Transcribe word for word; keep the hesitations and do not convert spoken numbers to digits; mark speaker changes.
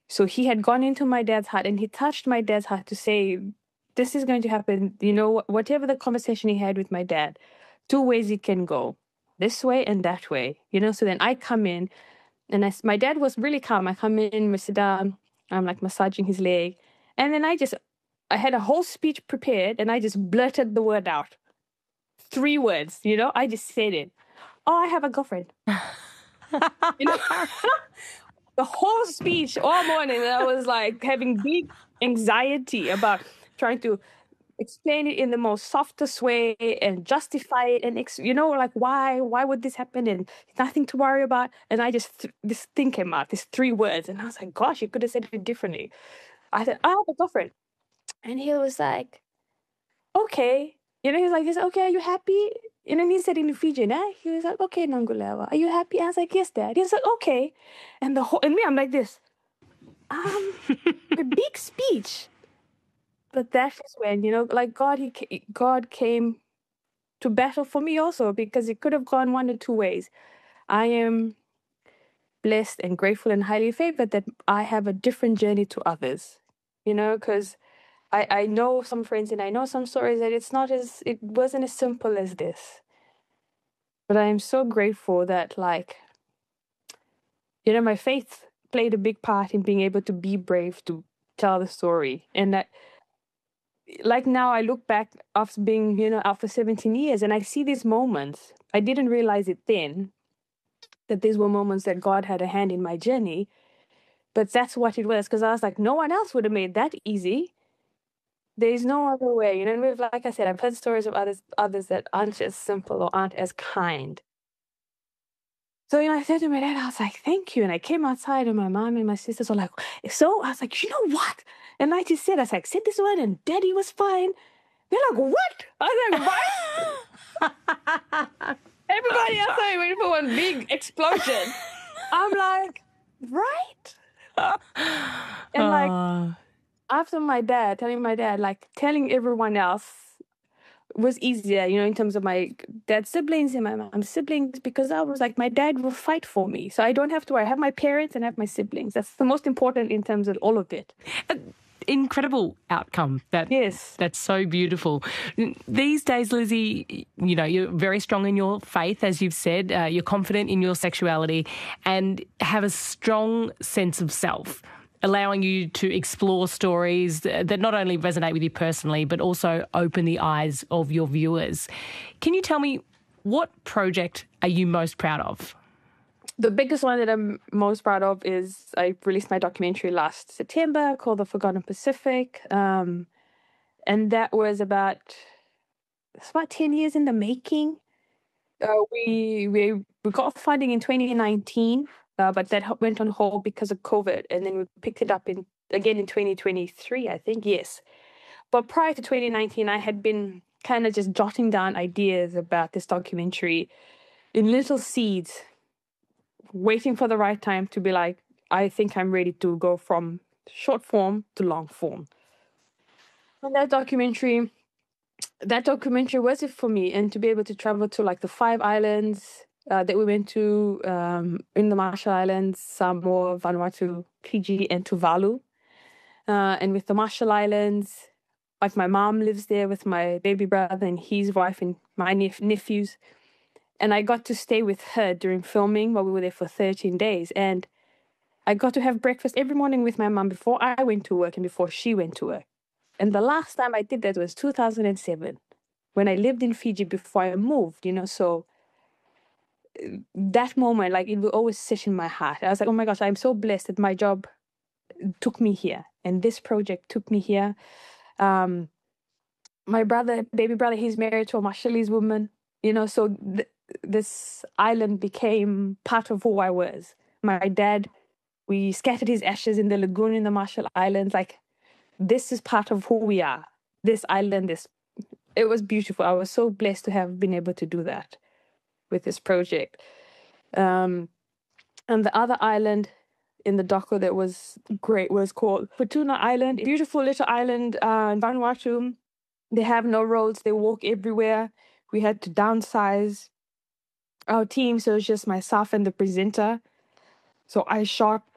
Speaker 1: So he had gone into my dad's heart and he touched my dad's heart to say, this is going to happen. You know, whatever the conversation he had with my dad, two ways it can go, this way and that way. You know, so then I come in and I, my dad was really calm. I come in, we sit down, I'm like massaging his leg. And then I just, I had a whole speech prepared and I just blurted the word out. Three words, you know, I just said it. Oh, I have a girlfriend. You know, the whole speech all morning, I was like having big anxiety about trying to explain it in the most softest way and justify it. And, ex- you know, like, why, why would this happen? And nothing to worry about. And I just, th- this thing came out, these three words. And I was like, gosh, you could have said it differently. I said, I have a girlfriend. And he was like, okay. You know, he's like, he's like, okay, are you happy? And then he said in Fijian, eh? He was like, okay, Nangulewa, are you happy? I was like, yes, Dad. He was like, okay. And the whole, and me, I'm like this, um, a big speech. But that is when, you know, like God, he God came to battle for me also, because it could have gone one or two ways. I am blessed and grateful and highly favored that I have a different journey to others, you know, because I, I know some friends and I know some stories that it's not as, it wasn't as simple as this. But I am so grateful that, like, you know, my faith played a big part in being able to be brave to tell the story. And that, like, now I look back after being, you know, out for seventeen years and I see these moments. I didn't realize it then, that these were moments that God had a hand in my journey. But that's what it was, because I was like, no one else would have made that easy. There's no other way, you know. And we've, like I said, I've heard stories of others, others that aren't as simple or aren't as kind. So, you know, I said to my dad, I was like, thank you. And I came outside and my mom and my sisters were like, so? I was like, you know what? And I just said, I was like, said this one and Daddy was fine. They're like, what? I was like, right? Everybody else started waiting for one big explosion. I'm like, right? And like,
Speaker 2: Oh.
Speaker 1: after my dad, telling my dad, like telling everyone else was easier, you know, in terms of my dad's siblings and my mom's siblings, because I was like, my dad will fight for me. So I don't have to worry. I have my parents and I have my siblings. That's the most important in terms of all of it.
Speaker 2: Incredible outcome. That,
Speaker 1: yes.
Speaker 2: That's so beautiful. These days, Lizzie, you know, you're very strong in your faith, as you've said. Uh, you're confident in your sexuality and have a strong sense of self, allowing you to explore stories that not only resonate with you personally, but also open the eyes of your viewers. Can you tell me, what project are you most proud of?
Speaker 1: The biggest one that I'm most proud of is I released my documentary last September called The Forgotten Pacific. Um, and that was about, it's about ten years in the making. Uh, we, we, we got funding in twenty nineteen, uh, but that went on hold because of COVID. And then we picked it up in again in twenty twenty-three, I think, yes. But prior to twenty nineteen, I had been kind of just jotting down ideas about this documentary in little seeds, waiting for the right time to be like, I think I'm ready to go from short form to long form. And that documentary, that documentary was it for me. And to be able to travel to like the five islands uh, that we went to um, in the Marshall Islands, Samoa, Vanuatu, Fiji, and Tuvalu. Uh, and with the Marshall Islands, like my mom lives there with my baby brother and his wife and my nep- nephews. And I got to stay with her during filming while we were there for thirteen days. And I got to have breakfast every morning with my mom before I went to work and before she went to work. And the last time I did that was two thousand seven, when I lived in Fiji before I moved, you know. So that moment, like, it will always sit in my heart. I was like, oh my gosh, I'm so blessed that my job took me here and this project took me here. Um, my brother, baby brother, he's married to a Marshallese woman, you know, so th- this island became part of who I was. My dad, we scattered his ashes in the lagoon in the Marshall Islands. Like, this is part of who we are. This island, this, it was beautiful. I was so blessed to have been able to do that with this project. Um, and the other island in the doco that was great was called Futuna Island. Beautiful little island uh, in Vanuatu. They have no roads. They walk everywhere. We had to downsize our team, so it's just myself and the presenter. So I shot